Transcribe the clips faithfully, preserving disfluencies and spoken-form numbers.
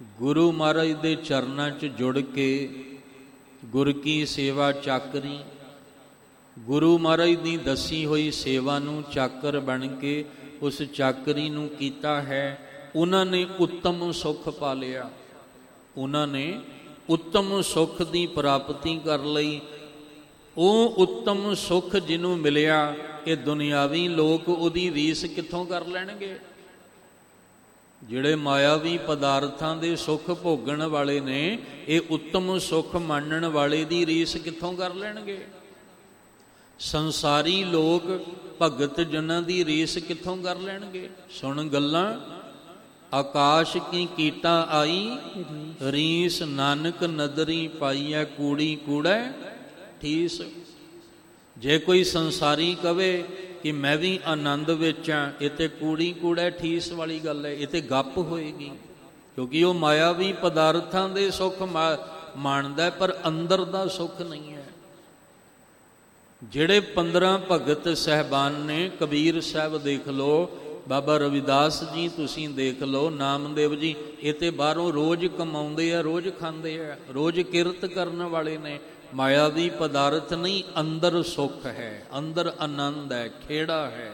ਗੁਰੂ ਮਹਾਰਾਜ ਦੇ ਚਰਨਾਂ 'ਚ ਜੁੜ ਕੇ ਗੁਰ ਕੀ ਸੇਵਾ ਚਾਕਰੀ, ਗੁਰੂ ਮਹਾਰਾਜ ਦੀ ਦੱਸੀ ਹੋਈ ਸੇਵਾ ਨੂੰ ਚਾਕਰ ਬਣ ਕੇ ਉਸ ਚਾਕਰੀ ਨੂੰ ਕੀਤਾ ਹੈ, ਉਹਨਾਂ ਨੇ ਉੱਤਮ ਸੁੱਖ ਪਾ ਲਿਆ। ਉਹਨਾਂ ਨੇ ਉੱਤਮ ਸੁੱਖ ਦੀ ਪ੍ਰਾਪਤੀ ਕਰ ਲਈ। ਉਹ ਉੱਤਮ ਸੁੱਖ ਜਿਹਨੂੰ ਮਿਲਿਆ, ਇਹ ਦੁਨਿਆਵੀ ਲੋਕ ਉਹਦੀ ਰੀਸ ਕਿੱਥੋਂ ਕਰ ਲੈਣਗੇ? ਜਿਹੜੇ ਮਾਇਆਵੀ ਪਦਾਰਥਾਂ ਦੇ ਸੁੱਖ ਭੋਗਣ ਵਾਲੇ ਨੇ, ਇਹ ਉੱਤਮ ਸੁੱਖ ਮੰਨਣ ਵਾਲੇ ਦੀ ਰੀਸ ਕਿੱਥੋਂ ਕਰ ਲੈਣਗੇ? ਸੰਸਾਰੀ ਲੋਕ ਭਗਤ ਜਨਾਂ ਦੀ ਰੀਸ ਕਿੱਥੋਂ ਕਰ ਲੈਣਗੇ? ਸੁਣ ਗੱਲਾਂ, ਆਕਾਸ਼ ਕੀ ਕੀਟਾਂ ਆਈ ਰੀਸ, ਨਾਨਕ ਨਦਰੀ ਪਾਈਐ ਕੂੜੀ ਕੂੜੈ ਠੀਸ। ਜੇ ਕੋਈ ਸੰਸਾਰੀ ਕਵੇ ਕਿ ਮੈਂ ਵੀ ਆਨੰਦ ਵਿੱਚ ਹਾਂ, ਇਹ ਤੇ ਕੂੜੀ ਕੂੜੈ ਠੀਸ ਵਾਲੀ ਗੱਲ ਹੈ, ਇਹ ਤੇ ਗੱਪ ਹੋਏਗੀ, ਕਿਉਂਕਿ ਉਹ ਮਾਇਆਵੀ ਪਦਾਰਥਾਂ ਦੇ ਸੁੱਖ ਮਾਣਦਾ, ਪਰ ਅੰਦਰ ਦਾ ਸੁੱਖ ਨਹੀਂ ਹੈ। ਜਿਹੜੇ ਪੰਦਰਾਂ ਭਗਤ ਸਾਹਿਬਾਨ ਨੇ, ਕਬੀਰ ਸਾਹਿਬ ਦੇਖ ਲਓ, ਬਾਬਾ ਰਵਿਦਾਸ ਜੀ ਤੁਸੀਂ ਦੇਖ ਲਓ, ਨਾਮਦੇਵ ਜੀ, ਇਹ ਤੇ ਬਾਹਰੋਂ ਰੋਜ਼ ਕਮਾਉਂਦੇ ਆ, ਰੋਜ਼ ਖਾਂਦੇ ਆ, ਰੋਜ਼ ਕਿਰਤ ਕਰਨ ਵਾਲੇ ਨੇ। ਮਾਇਆਵੀ ਪਦਾਰਥ ਨਹੀਂ, ਅੰਦਰ ਸੁੱਖ ਹੈ, ਅੰਦਰ ਆਨੰਦ ਹੈ, ਖੇੜਾ ਹੈ।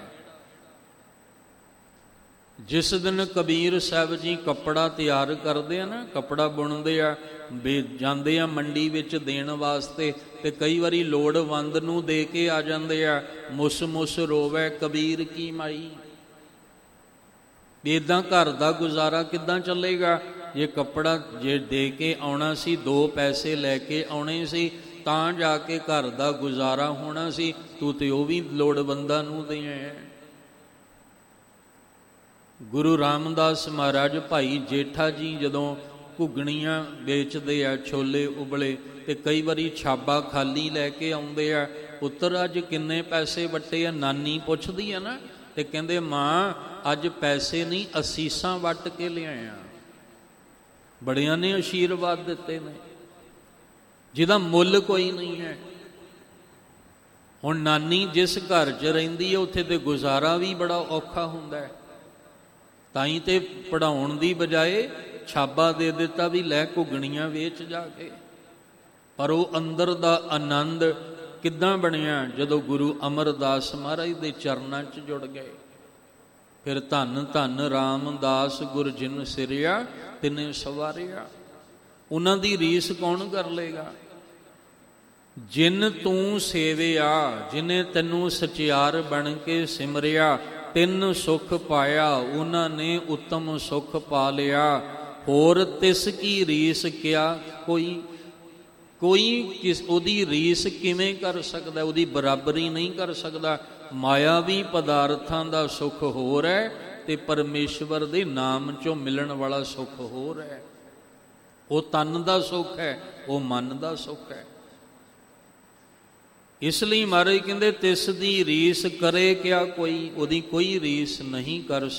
ਜਿਸ ਦਿਨ ਕਬੀਰ ਸਾਹਿਬ ਜੀ ਕੱਪੜਾ ਤਿਆਰ ਕਰਦੇ ਆ ਨਾ, ਕੱਪੜਾ ਬੁਣਦੇ ਆ, ਬੇ ਜਾਂਦੇ ਆ ਮੰਡੀ ਵਿੱਚ ਦੇਣ ਵਾਸਤੇ, ਤੇ ਕਈ ਵਾਰੀ ਲੋੜਵੰਦ ਨੂੰ ਦੇ ਕੇ ਆ ਜਾਂਦੇ ਆ। ਮੁਸ ਮੁਸ ਰੋਵੇ ਕਬੀਰ ਕੀ ਮਾਈ। ਇੱਦਾਂ ਘਰ ਦਾ ਗੁਜ਼ਾਰਾ ਕਿੱਦਾਂ ਚੱਲੇਗਾ? ਜੇ ਕੱਪੜਾ ਜੇ ਦੇ ਕੇ ਆਉਣਾ ਸੀ, ਦੋ ਪੈਸੇ ਲੈ ਕੇ ਆਉਣੇ ਸੀ, ਤਾਂ ਜਾ ਕੇ ਘਰ ਦਾ ਗੁਜ਼ਾਰਾ ਹੋਣਾ ਸੀ, ਤੂੰ ਤੇ ਉਹ ਵੀ ਲੋੜਵੰਦਾਂ ਨੂੰ ਦੇ ਆਇਆ। ਗੁਰੂ ਰਾਮਦਾਸ ਮਹਾਰਾਜ, ਭਾਈ ਜੇਠਾ ਜੀ ਜਦੋਂ ਘੁੱਗਣੀਆਂ ਵੇਚਦੇ ਆ, ਛੋਲੇ ਉਬਲੇ, ਤੇ ਕਈ ਵਾਰੀ ਛਾਬਾ ਖਾਲੀ ਲੈ ਕੇ ਆਉਂਦੇ ਆ। ਪੁੱਤਰ ਅੱਜ ਕਿੰਨੇ ਪੈਸੇ ਵੱਟੇ ਆ? ਨਾਨੀ ਪੁੱਛਦੀ ਆ ਨਾ, ਤੇ ਕਹਿੰਦੇ ਮਾਂ ਅੱਜ ਪੈਸੇ ਨਹੀਂ, ਅਸੀਸਾਂ ਵੱਟ ਕੇ ਲਿਆਇਆ। ਬੜਿਆਂ ਨੇ ਆਸ਼ੀਰਵਾਦ ਦਿੱਤੇ ਨੇ, ਜਿਹਦਾ ਮੁੱਲ ਕੋਈ ਨਹੀਂ ਹੈ। ਹੁਣ ਨਾਨੀ ਜਿਸ ਘਰ 'ਚ ਰਹਿੰਦੀ ਹੈ, ਉੱਥੇ ਤੇ ਗੁਜ਼ਾਰਾ ਵੀ ਬੜਾ ਔਖਾ ਹੁੰਦਾ ਹੈ। ਤਾਂ ਹੀ ਤੇ ਪੜ੍ਹਾਉਣ ਦੀ ਬਜਾਏ ਛਾਬਾ ਦੇ ਦਿੱਤਾ ਵੀ ਲੈ ਘੁੱਗਣੀਆਂ ਵੇਚ ਜਾ ਕੇ। ਪਰ ਉਹ ਅੰਦਰ ਦਾ ਆਨੰਦ ਕਿੱਦਾਂ ਬਣਿਆ? ਜਦੋਂ ਗੁਰੂ ਅਮਰਦਾਸ ਮਹਾਰਾਜ ਦੇ ਚਰਨਾਂ 'ਚ ਜੁੜ ਗਏ। ਫਿਰ ਧੰਨ ਧੰਨ ਰਾਮਦਾਸ ਗੁਰ ਜਿਨ ਸਿਰਿਆ ਤਿਨੇ ਸਵਾਰਿਆ। ਉਹਨਾਂ ਦੀ ਰੀਸ ਕੌਣ ਕਰ ਲੇਗਾ? ਜਿਨ ਤੂੰ ਸੇਵਿਆ, ਜਿਨੇ ਤੈਨੂੰ ਸਚਿਆਰ ਬਣ ਕੇ ਸਿਮਰਿਆ, ਤਿੰਨ ਸੁੱਖ ਪਾਇਆ, ਉਹਨਾਂ ਨੇ ਉੱਤਮ ਸੁੱਖ ਪਾ ਲਿਆ। ਹੋਰ ਤਿਸ ਕੀ ਰੀਸ ਕਿਆ ਕੋਈ? ਕੋਈ ਕਿਸ ਉਹਦੀ ਰੀਸ ਕਿਵੇਂ ਕਰ ਸਕਦਾ? ਉਹਦੀ ਬਰਾਬਰੀ ਨਹੀਂ ਕਰ ਸਕਦਾ। ਮਾਇਆਵੀ ਪਦਾਰਥਾਂ ਦਾ ਸੁੱਖ ਹੋਰ ਹੈ, ਤੇ ਪਰਮੇਸ਼ਵਰ ਦੇ ਨਾਮ 'ਚੋਂ ਮਿਲਣ ਵਾਲਾ ਸੁੱਖ ਹੋਰ ਹੈ। ਉਹ ਤਨ ਦਾ ਸੁੱਖ ਹੈ, ਉਹ ਮਨ ਦਾ ਸੁੱਖ ਹੈ। ਇਸ ਲਈ ਮਹਾਰਾਜ ਕਹਿੰਦੇ ਤਿਸ ਦੀ ਰੀਸ ਕਰੇ ਕਿਆ ਕੋਈ? ਉਹਦੀ ਕੋਈ ਰੀਸ ਨਹੀਂ ਕਰ